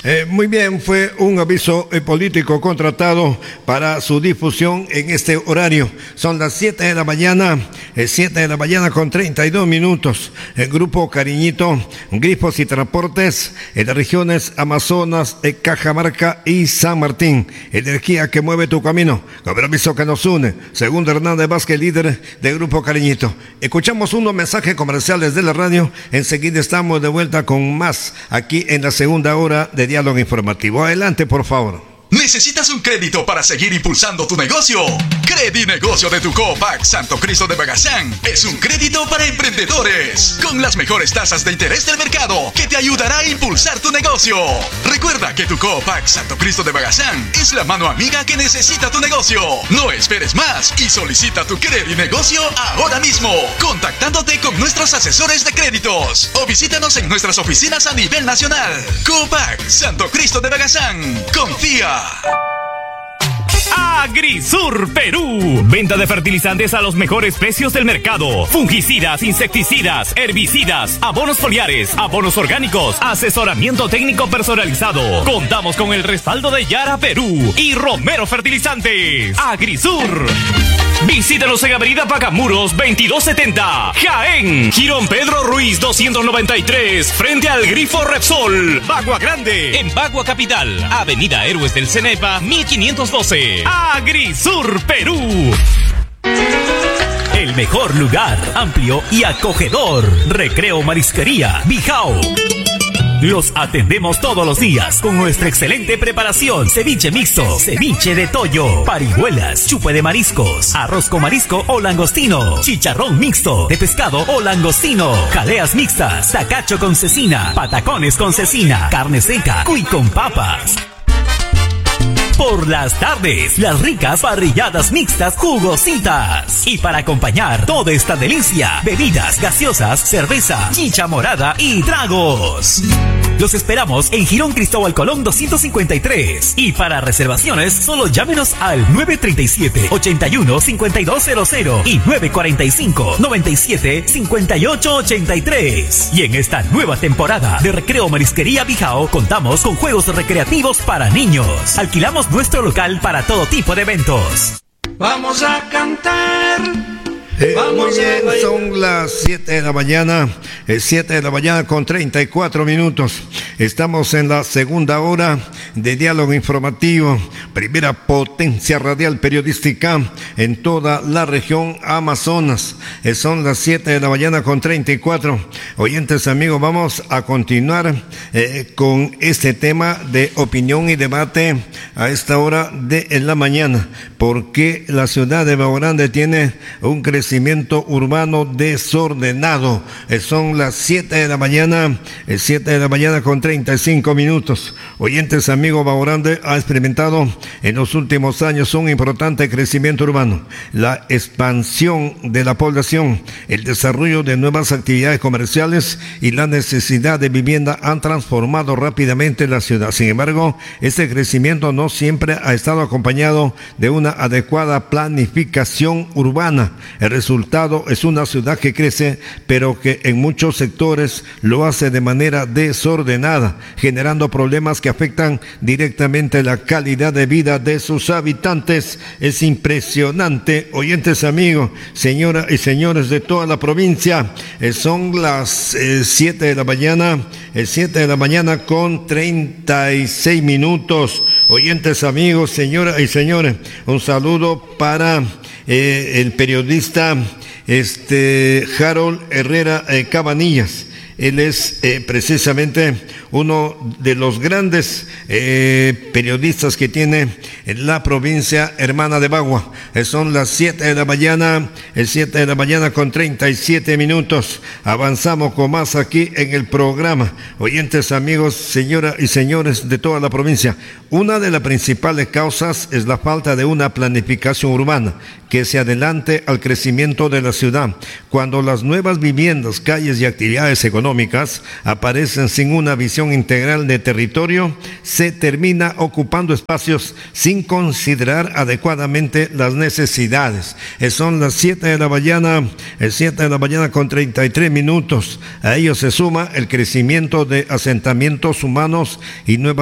Muy bien, fue un aviso político contratado para su difusión en este horario. Son las 7 de la mañana, 7 de la mañana con 32 minutos. El Grupo Cariñito, Grifos y Transportes, en las regiones Amazonas, Cajamarca y San Martín. Energía que mueve tu camino. Compromiso que nos une. Segundo Hernández Vázquez, líder del Grupo Cariñito. Escuchamos unos mensajes comerciales de la radio. Enseguida estamos de vuelta con más aquí en la segunda hora de Diálogo Informativo. Adelante, por favor. ¿Necesitas un crédito para seguir impulsando tu negocio? Credinegocio de tu Copac Santo Cristo de Bagazán es un crédito para emprendedores con las mejores tasas de interés del mercado que te ayudará a impulsar tu negocio. Recuerda que tu Copac Santo Cristo de Bagazán es la mano amiga que necesita tu negocio. No esperes más y solicita tu Credinegocio ahora mismo, contactándote con nuestros asesores de créditos o visítanos en nuestras oficinas a nivel nacional. Copac Santo Cristo de Bagazán. Confía. Agrisur Perú. Venta de fertilizantes a los mejores precios del mercado. Fungicidas, insecticidas, herbicidas, abonos foliares, abonos orgánicos, asesoramiento técnico personalizado. Contamos con el respaldo de Yara Perú y Romero Fertilizantes. Agrisur. Visítanos en Avenida Pacamuros 2270, Jaén. Girón Pedro Ruiz 293, frente al Grifo Repsol, Bagua Grande. En Bagua Capital, Avenida Héroes del Cenepa 1512. Agrisur Perú. El mejor lugar, amplio y acogedor. Recreo Marisquería Bijao. Los atendemos todos los días con nuestra excelente preparación. Ceviche mixto, ceviche de toyo, parihuelas, chupe de mariscos, arroz con marisco o langostino, chicharrón mixto de pescado o langostino, jaleas mixtas, tacacho con cecina, patacones con cecina, carne seca, cuy con papas. Por las tardes, las ricas parrilladas mixtas jugositas. Y para acompañar toda esta delicia, bebidas gaseosas, cerveza, chicha morada y tragos. Los esperamos en Girón Cristóbal Colón 253. Y para reservaciones, solo llámenos al 937-81-5200 y 945-97-5883. Y en esta nueva temporada de Recreo Marisquería Bijao, contamos con juegos recreativos para niños. Alquilamos nuestro local para todo tipo de eventos. Vamos a cantar. Muy bien, son las 7 de la mañana, 7 de la mañana con 34 minutos. Estamos en la segunda hora de Diálogo Informativo, primera potencia radial periodística en toda la región Amazonas. Son las 7 de la mañana con 34. Oyentes amigos, vamos a continuar con este tema de opinión y debate a esta hora de la mañana. ¿Por qué la ciudad de Bagua Grande tiene un crecimiento urbano desordenado? Son las 7 de la mañana, 7 de la mañana con 35 minutos. Oyentes amigos, Bagua Grande ha experimentado en los últimos años un importante crecimiento urbano. La expansión de la población, el desarrollo de nuevas actividades comerciales y la necesidad de vivienda han transformado rápidamente la ciudad. Sin embargo, este crecimiento no siempre ha estado acompañado de una adecuada planificación urbana. El resultado es una ciudad que crece, pero que en muchos sectores lo hace de manera desordenada, generando problemas que afectan directamente la calidad de vida de sus habitantes. Es impresionante, oyentes amigos, señoras y señores de toda la provincia. Son las 7 de la mañana, 7 de la mañana con 36 minutos. Oyentes amigos, señoras y señores, un saludo para el periodista Harold Herrera Cabanillas. Él es precisamente uno de los grandes periodistas que tiene la provincia hermana de Bagua. Son las 7 de la mañana, 7 de la mañana con 37 minutos. Avanzamos con más aquí en el programa. Oyentes amigos, señoras y señores de toda la provincia, una de las principales causas es la falta de una planificación urbana que se adelante al crecimiento de la ciudad. Cuando las nuevas viviendas, calles y actividades económicas aparecen sin una visión integral de territorio, se termina ocupando espacios sin considerar adecuadamente las necesidades. Son las 7 de la mañana, 7 de la mañana con 33 minutos. A ello se suma el crecimiento de asentamientos humanos y nuevas